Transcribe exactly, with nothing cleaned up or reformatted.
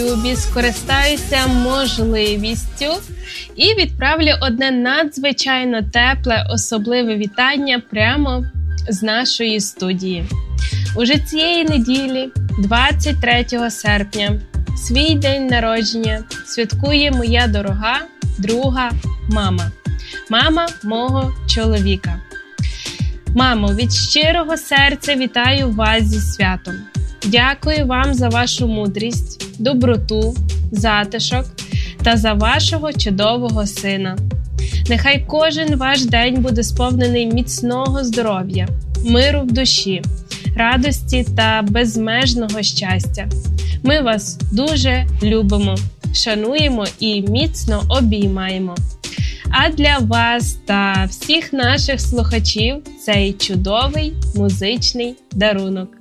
Любі, скористаюся можливістю і відправлю одне надзвичайно тепле, особливе вітання прямо з нашої студії. Уже цієї неділі, двадцять третього серпня, свій день народження святкує моя дорога друга мама. Мама мого чоловіка. Мамо, від щирого серця вітаю вас зі святом. Дякую вам за вашу мудрість, доброту, затишок та за вашого чудового сина. Нехай кожен ваш день буде сповнений міцного здоров'я, миру в душі, радості та безмежного щастя. Ми вас дуже любимо, шануємо і міцно обіймаємо. А для вас та всіх наших слухачів цей чудовий музичний дарунок.